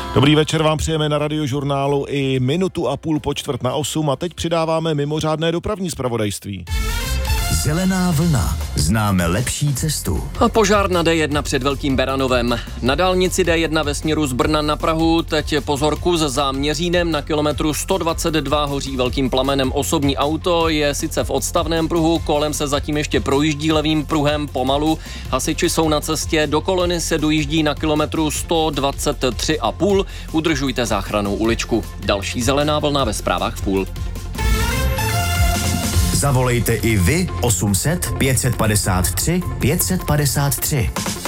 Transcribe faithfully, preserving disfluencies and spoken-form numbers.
Dobrý večer vám přejeme na Radiožurnálu i minutu a půl po čtvrt na osm a teď přidáváme mimořádné dopravní zpravodajství. Zelená vlna. Známe lepší cestu. A požár na D jedna před Velkým Beranovem. Na dálnici D jedna ve směru z Brna na Prahu teď pozorku s Záměřínem na kilometru sto dvacet dva hoří velkým plamenem osobní auto, je sice v odstavném pruhu, kolem se zatím ještě projíždí levým pruhem pomalu. Hasiči jsou na cestě, do kolony se dojíždí na kilometru sto dvacet tři a půl. Udržujte záchrannou uličku. Další zelená vlna ve zprávách v půl. Zavolejte i vy osm set pět set padesát tři pět set padesát tři.